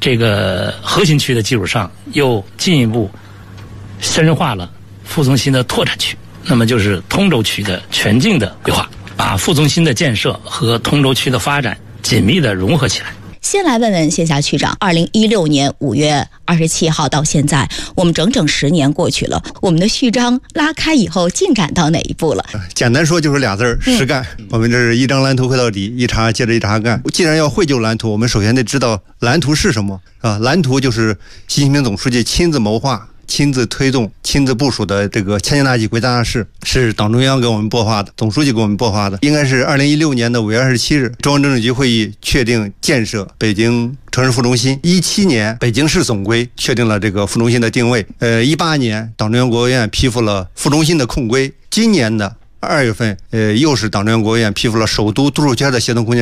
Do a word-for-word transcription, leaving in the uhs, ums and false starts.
这个核心区的基础上，又进一步深化了副中心的拓展区，那么就是通州区的全境的规划，把副中心的建设和通州区的发展紧密的融合起来。 先来问问谢霞区长，二零一六年五月二十七号到现在，我们整整十年过去了，我们的序章拉开以后进展到哪一步了？ 简单说就是俩字儿：实干。嗯、我们这是一张蓝图绘到底，一茬接着一茬干。既然要绘就蓝图，我们首先得知道蓝图是什么啊？蓝图就是习近平总书记亲自谋划、亲自推动、亲自部署的这个千年大计、国家大事，是党中央给我们擘画的，总书记给我们擘画的。应该是二零一六年的五月二十七日，中央政治局会议确定建设北京城市副中心。一七年，北京市总规确定了这个副中心的定位。呃，一八年，党中央国务院批复了副中心的控规。今年的二月份，呃，又是党中央国务院批复了首都都市圈的协同空间